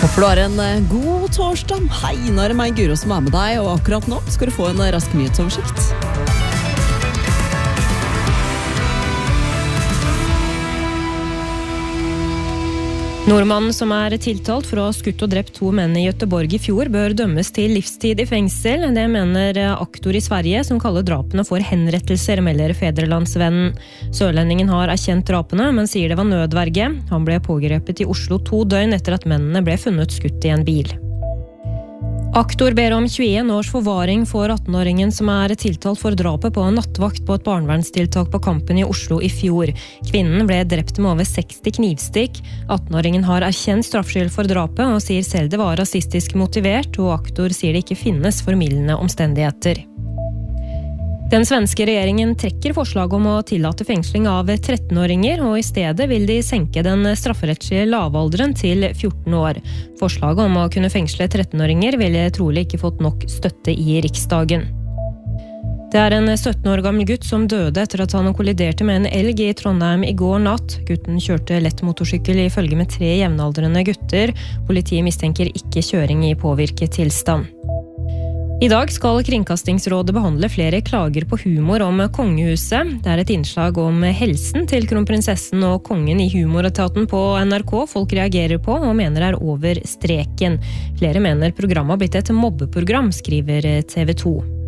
Håper du har en god torsdag. Hei, nå er det meg, Guro, som er med deg, og akkurat nå skal du få en rask nyhetsoversikt. Nordmannen som er tiltalt for å ha skutt og drept 2 menn i Göteborg i fjor, bør dømmes til livstid i fengsel. Det mener aktor i Sverige, som kaller drapene for henrettelser, melder Fædrelandsvennen. Sørlendingen har erkjent drapene, men sier det var nødverge. Han ble pågrepet i Oslo 2 døgn etter at mennene ble funnet skutt i en bil. Aktor ber om 21 års forvaring for 18-åringen som er tiltalt for drapet på en nattvakt på et barnevernstiltak på Kampen i Oslo i fjor. Kvinnen ble drept med over 60 knivstikk. 18-åringen har erkjent straffskyld for drapet og sier selv det var rasistisk motivert, og aktor sier det ikke finnes formildende omstendigheter. Den svenske regjeringen trekker forslag om å tillate fengsling av 13-åringer, og i stedet vil de senke den strafferettslige lavalderen til 14 år. Forslaget om å kunne fengsle 13-åringer ville trolig ikke fått nok støtte i Riksdagen. Det er en 17 år gammel gutt som døde etter at han kolliderte med en elg i Trondheim i går natt. Gutten kjørte lett motorsykkel i følge med 3 jevnaldrende gutter. Politiet mistenker ikke kjøring i påvirket tilstand. I dag skal Kringkastingsrådet behandle flere klager på humor om kongehuset. Det er et innslag om helsen til kronprinsessen og kongen i humoretaten på NRK folk reagerer på og mener er over streken. Flere mener programmet har blitt et mobbeprogram, skriver TV 2.